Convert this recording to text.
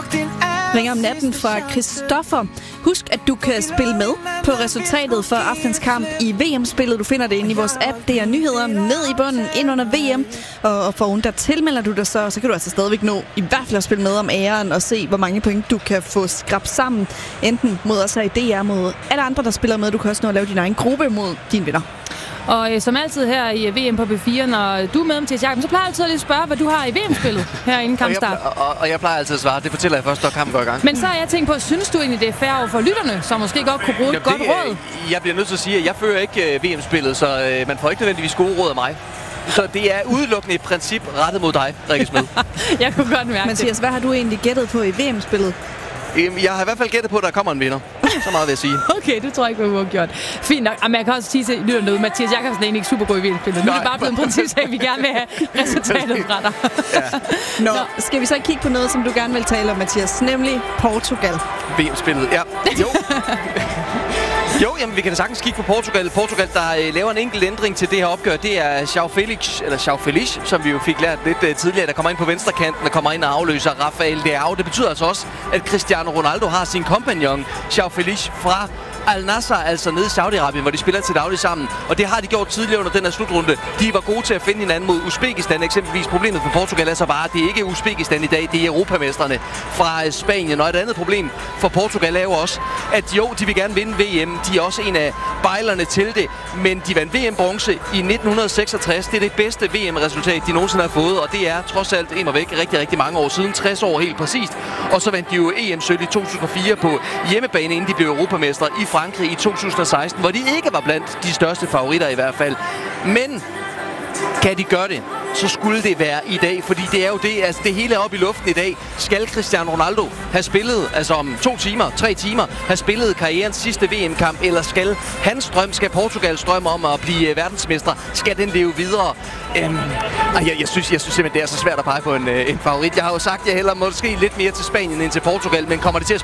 Ringer om natten fra Christoffer. Husk, at du kan spille med på resultatet for aftens kamp i VM-spillet. Du finder det inde i vores app. Det er nyheder ned i bunden, ind under VM. Og for der tilmelder du dig så kan du altså stadigvæk nå i hvert fald at spille med om æren og se, hvor mange point du kan få skrabt sammen. Enten mod os her i DR, mod alle andre, der spiller med. Du kan også nå at lave din egen gruppe mod dine venner. Og som altid her i VM på B4, når du er med, Mathias Jakobsen, så plejer jeg altid at lige spørge, hvad du har i VM-spillet her inden kampstart. Og jeg plejer altid at svare. Det fortæller jeg først, når kampen går i gang. Men så har jeg tænkt på, synes du egentlig, det er fair over for lytterne, som måske godt kunne bruge et godt råd? Jeg bliver nødt til at sige, at jeg fører ikke VM-spillet, så man får ikke nødvendigvis gode råd af mig. Så det er udelukkende et princip rettet mod dig, Rikke Smed. Jeg kunne godt mærke Mathias, hvad har du egentlig gættet på i VM-spillet? Jeg har i hvert fald gættet på, at der kommer en vinder. Så meget vil jeg sige. Okay, det tror jeg ikke var uafgjort. Fint nok. Men jeg kan også sige til lytterne derude, Mathias Jakobsen er egentlig ikke super god i VM-spillet. Nu er det bare blevet en princip, at vi gerne vil have resultatet fra dig. Ja. Nå, skal vi så kigge på noget, som du gerne vil tale om, Mathias? Nemlig Portugal. VM-spillet, ja. Jo, jamen vi kan da sagtens kigge på Portugal. Portugal, der laver en enkelt ændring til det her opgør, det er João Felix, som vi jo fik lært lidt tidligere, der kommer ind på venstrekanten og kommer ind og afløser Rafael Leao. Det betyder altså også, at Cristiano Ronaldo har sin kompagnon, João Felix, fra Al-Nassr, altså nede i Saudi-Arabien, hvor de spiller til daglig sammen. Og det har de gjort tidligere under den her slutrunde. De var gode til at finde hinanden mod Uzbekistan eksempelvis. Problemet for Portugal er så bare, at det ikke er Uzbekistan i dag, det er europamestrene fra Spanien. Og et andet problem for Portugal er jo også, at jo, de vil gerne vinde VM. De er også en af bejlerne til det. Men de vandt VM-bronze i 1966. Det er det bedste VM-resultat, de nogensinde har fået. Og det er trods alt væk rigtig, rigtig mange år siden. 60 år helt præcist. Og så vandt de jo EM-sølv i 2004 på hjemmebane, inden de blev europamestre i Frankrig i 2016, hvor de ikke var blandt de største favoritter i hvert fald. Men kan de gøre det, så skulle det være i dag, fordi det er jo det, altså det hele er oppe i luften i dag. Skal Cristiano Ronaldo have spillet, altså om 3 timer, have spillet karrierens sidste VM-kamp, eller skal hans drøm, skal Portugals drøm om at blive verdensmester, skal den leve videre? Jeg synes simpelthen, det er så svært at pege på en favorit. Jeg har jo sagt, at jeg hælder måske lidt mere til Spanien end til Portugal, men kommer det til at